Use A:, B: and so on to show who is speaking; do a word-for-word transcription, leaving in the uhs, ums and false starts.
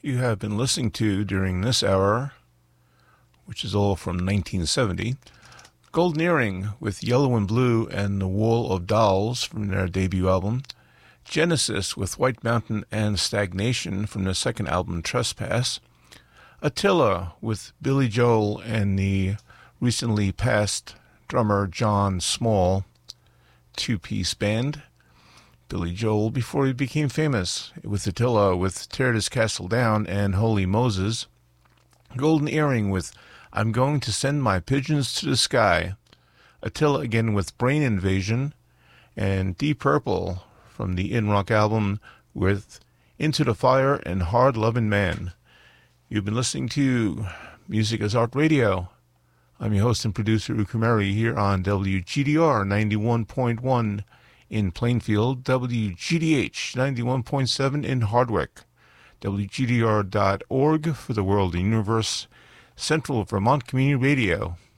A: You have been listening to during this hour, which is all from nineteen seventy, Golden Earring with Yellow and Blue and The Wall of Dolls from their debut album, Genesis with White Mountain and Stagnation from their second album Trespass, Attila with Billy Joel and the recently passed drummer John Small, two-piece band. Billy Joel before he became famous, with Attila with Tear This Castle Down and Holy Moses, Golden Earring with I'm Going to Send My Pigeons to the Sky, Attila again with Brain Invasion, and Deep Purple from the In Rock album with Into the Fire and Hard Lovin' Man. You've been listening to Music as Art Radio. I'm your host and producer, Ukumari, here on W G D R ninety-one point one in Plainfield, W G D H ninety-one point seven in Hardwick, W G D R dot org for the world and universe, Central Vermont Community Radio.